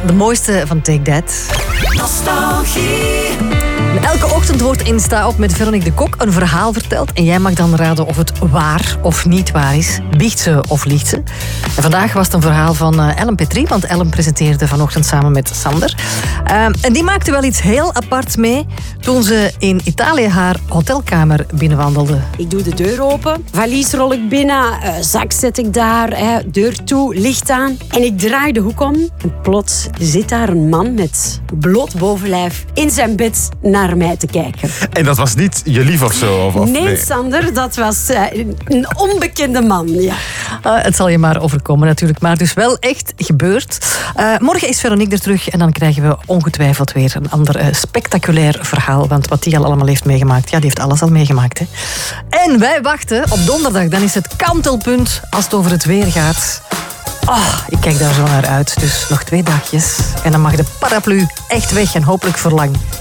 De mooiste van Take That. Nostalgie. Elke ochtend wordt Insta op met Veronique de Kok een verhaal verteld. En jij mag dan raden of het waar of niet waar is. Biecht ze of liegt ze? En vandaag was het een verhaal van Ellen Petrie. Want Ellen presenteerde vanochtend samen met Sander. En die maakte wel iets heel apart mee toen ze in Italië haar hotelkamer binnenwandelde. Ik doe de deur open, valies rol ik binnen, zak zet ik daar, deur toe, licht aan. En ik draai de hoek om en plots zit daar een man met bloot bovenlijf in zijn bed naar mij te kijken. En dat was niet je lief of zo? Of Nee, Sander, dat was een onbekende man. Ja. Het zal je maar overkomen natuurlijk, maar dus wel echt gebeurd. Morgen is Veronique er terug en dan krijgen we ongetwijfeld weer een ander spectaculair verhaal. Want wat die al allemaal heeft meegemaakt, ja, die heeft alles al meegemaakt. Hè. En wij wachten op donderdag, dan is het kantelpunt als het over het weer gaat. Ik kijk daar zo naar uit, dus nog 2 dagjes. En dan mag de paraplu echt weg en hopelijk voor lang.